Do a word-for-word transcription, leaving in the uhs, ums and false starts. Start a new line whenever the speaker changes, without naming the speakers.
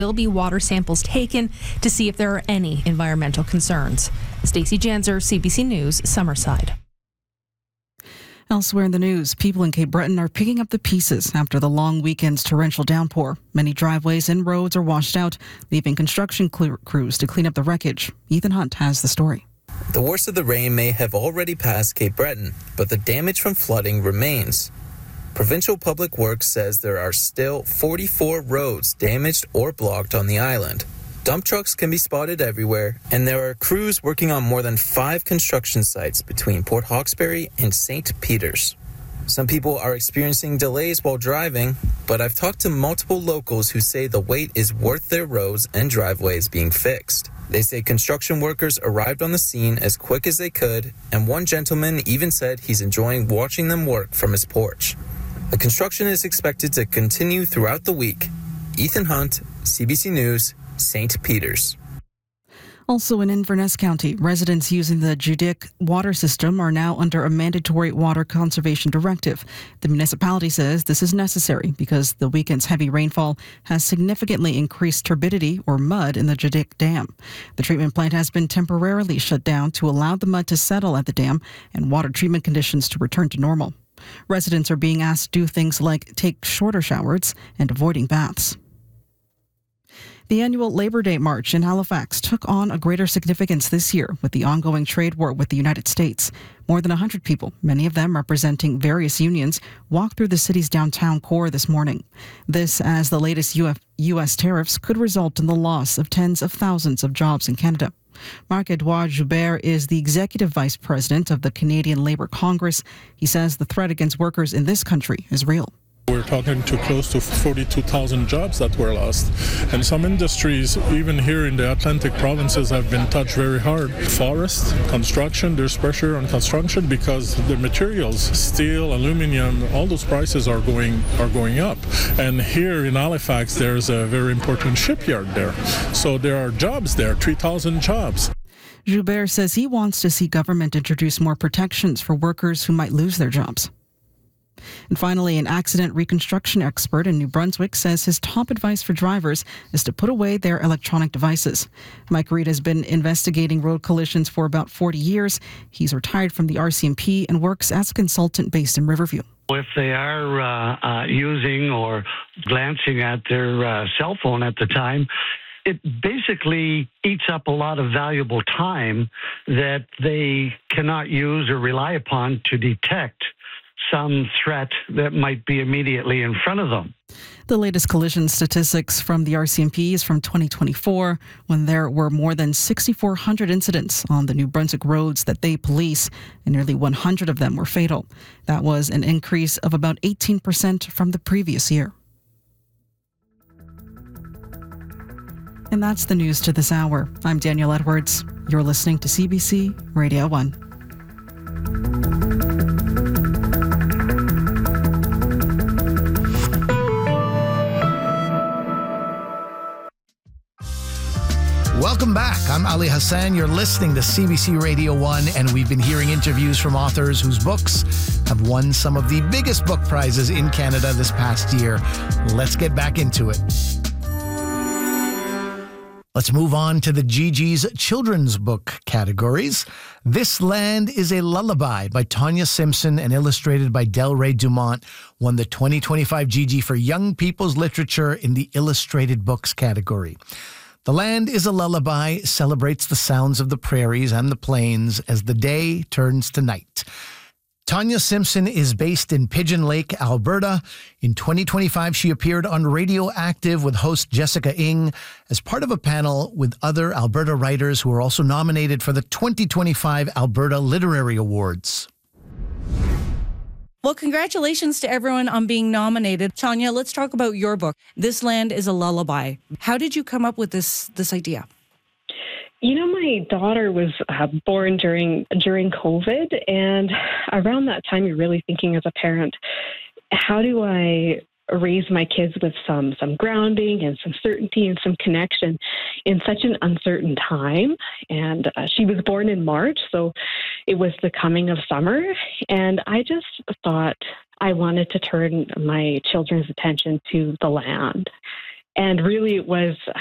will be water samples taken to see if there are any environmental concerns. Stacey Janzer, C B C News, Summerside.
Elsewhere in the news, people in Cape Breton are picking up the pieces after the long weekend's torrential downpour. Many driveways and roads are washed out, leaving construction crews to clean up the wreckage. Ethan Hunt has the story.
The worst of the rain may have already passed Cape Breton, but the damage from flooding remains. Provincial Public Works says there are still forty-four roads damaged or blocked on the island. Dump trucks can be spotted everywhere, and there are crews working on more than five construction sites between Port Hawkesbury and Saint Peters. Some people are experiencing delays while driving, but I've talked to multiple locals who say the wait is worth their roads and driveways being fixed. They say construction workers arrived on the scene as quick as they could, and one gentleman even said he's enjoying watching them work from his porch. The construction is expected to continue throughout the week. Ethan Hunt, C B C News, Saint Peters.
Also in Inverness County, residents using the Judique water system are now under a mandatory water conservation directive. The municipality says this is necessary because the weekend's heavy rainfall has significantly increased turbidity or mud in the Judique Dam. The treatment plant has been temporarily shut down to allow the mud to settle at the dam and water treatment conditions to return to normal. Residents are being asked to do things like take shorter showers and avoiding baths. The annual Labor Day March in Halifax took on a greater significance this year with the ongoing trade war with the United States. More than one hundred people, many of them representing various unions, walked through the city's downtown core this morning. This as the latest U S tariffs could result in the loss of tens of thousands of jobs in Canada. Marc-Edouard Joubert is the executive vice president of the Canadian Labour Congress. He says the threat against workers in this country is real.
We're talking to close to forty-two thousand jobs that were lost. And some industries, even here in the Atlantic provinces, have been touched very hard. Forest, construction, there's pressure on construction because the materials, steel, aluminum, all those prices are going are going up. And here in Halifax, there's a very important shipyard there. So there are jobs there, three thousand jobs.
Joubert says he wants to see government introduce more protections for workers who might lose their jobs. And finally, an accident reconstruction expert in New Brunswick says his top advice for drivers is to put away their electronic devices. Mike Reed has been investigating road collisions for about forty years. He's retired from the R C M P and works as a consultant based in Riverview.
If they are uh, uh, using or glancing at their uh, cell phone at the time, it basically eats up a lot of valuable time that they cannot use or rely upon to detect some threat that might be immediately in front of them.
The latest collision statistics from the R C M P is from twenty twenty-four, when there were more than six thousand four hundred incidents on the New Brunswick roads that they police, and nearly one hundred of them were fatal. That was an increase of about eighteen percent from the previous year. And that's the news to this hour. I'm Danielle Edwards. You're listening to C B C Radio one.
Welcome back. I'm Ali Hassan. You're listening to C B C Radio one, and we've been hearing interviews from authors whose books have won some of the biggest book prizes in Canada this past year. Let's get back into it. Let's move on to the Gigi's children's book categories. This Land is a Lullaby by Tanya Simpson and illustrated by Delray Dumont won the twenty twenty-five Gigi for Young People's Literature in the Illustrated Books category. The Land is a Lullaby celebrates the sounds of the prairies and the plains as the day turns to night. Tanya Simpson is based in Pigeon Lake, Alberta. In twenty twenty-five, she appeared on Radioactive with host Jessica Ing as part of a panel with other Alberta writers who are also nominated for the twenty twenty-five Alberta Literary Awards.
Well, congratulations to everyone on being nominated. Tanya, let's talk about your book, This Land is a Lullaby. How did you come up with this this idea?
You know, my daughter was uh, born during during COVID, and around that time, you're really thinking as a parent, how do I raise my kids with some some grounding and some certainty and some connection in such an uncertain time? And uh, she was born in March, so it was the coming of summer, and I just thought I wanted to turn my children's attention to the land. And really, it was